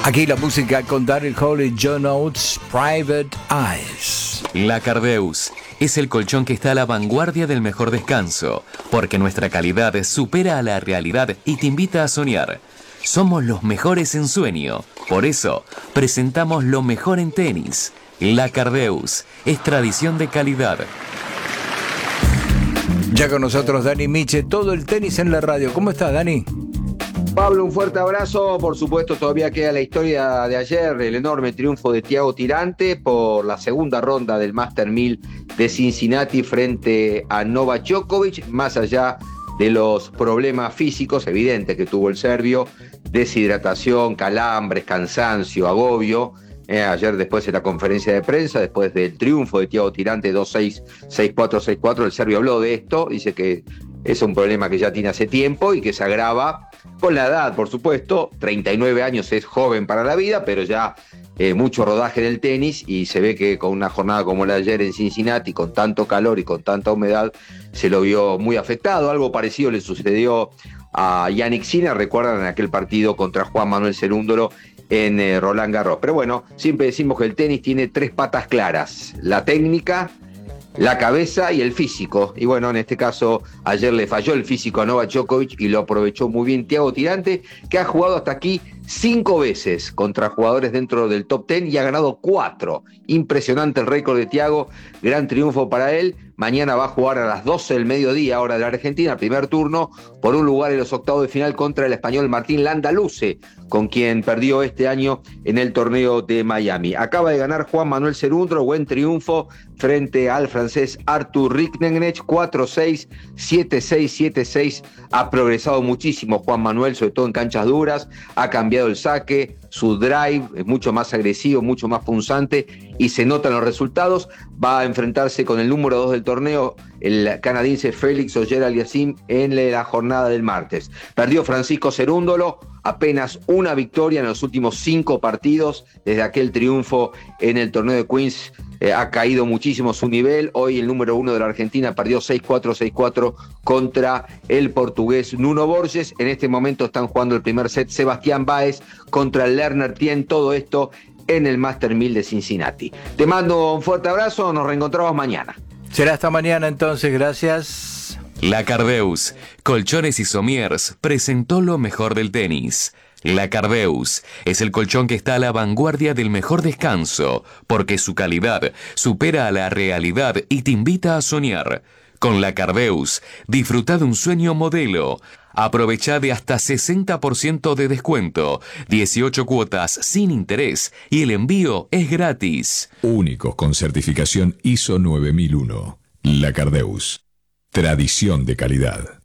Aquí la música con Daryl Hall y John Oates, Private Eyes. La Cardeus es el colchón que está a la vanguardia del mejor descanso, porque nuestra calidad supera a la realidad y te invita a soñar. Somos los mejores en sueño, por eso presentamos lo mejor en tenis. La Cardeus es tradición de calidad. Ya con nosotros Dani Miche, todo el tenis en la radio. ¿Cómo estás, Dani? Pablo, un fuerte abrazo. Por supuesto, todavía queda la historia de ayer, el enorme triunfo de Thiago Tirante por la segunda ronda del Master 1000 de Cincinnati frente a Novak Djokovic, más allá de los problemas físicos evidentes que tuvo el serbio, deshidratación, calambres, cansancio, agobio. Ayer, después de la conferencia de prensa, después del triunfo de Thiago Tirante 2-6, 6-4, 6-4, el serbio habló de esto, dice que es un problema que ya tiene hace tiempo y que se agrava con la edad, por supuesto. 39 años es joven para la vida, pero ya mucho rodaje del tenis, y se ve que con una jornada como la de ayer en Cincinnati, con tanto calor y con tanta humedad, se lo vio muy afectado. Algo parecido le sucedió a Jannik Sinner, recuerdan, en aquel partido contra Juan Manuel Cerúndolo en Roland Garros. Pero bueno, siempre decimos que el tenis tiene tres patas claras: la técnica, la cabeza y el físico. Y bueno, en este caso, ayer le falló el físico a Novak Djokovic y lo aprovechó muy bien Thiago Tirante, que ha jugado hasta aquí 5 veces contra jugadores dentro del top 10 y ha ganado 4. Impresionante el récord de Thiago, gran triunfo para él. Mañana va a jugar a las 12 del mediodía, hora de la Argentina, primer turno, por un lugar en los octavos de final contra el español Martín Landaluce, con quien perdió este año en el torneo de Miami. Acaba de ganar Juan Manuel Cerúndolo, buen triunfo frente al francés Arthur Rincknecht, 4-6, 7-6, 7-6. Ha progresado muchísimo Juan Manuel, sobre todo en canchas duras, ha cambiado el saque, su drive es mucho más agresivo, mucho más punzante, y se notan los resultados. Va a enfrentarse con el número 2 del torneo, el canadiense Félix Auger-Aliassime, en la jornada del martes. Perdió Francisco Cerúndolo, apenas una victoria en los últimos 5 partidos desde aquel triunfo en el torneo de Queens. Ha caído muchísimo su nivel. Hoy el número 1 de la Argentina perdió 6-4, 6-4 contra el portugués Nuno Borges. En este momento están jugando el primer set Sebastián Báez contra el Lerner Tien. Todo esto en el Master 1000 de Cincinnati. Te mando un fuerte abrazo, nos reencontramos mañana. Será hasta mañana entonces, gracias. La Cardeus, Colchones y Somiers, presentó lo mejor del tenis. La Cardeus es el colchón que está a la vanguardia del mejor descanso, porque su calidad supera a la realidad y te invita a soñar. Con la Cardeus, disfruta de un sueño modelo. Aprovecha de hasta 60% de descuento, 18 cuotas sin interés y el envío es gratis. Únicos con certificación ISO 9001. La Cardeus. Tradición de calidad.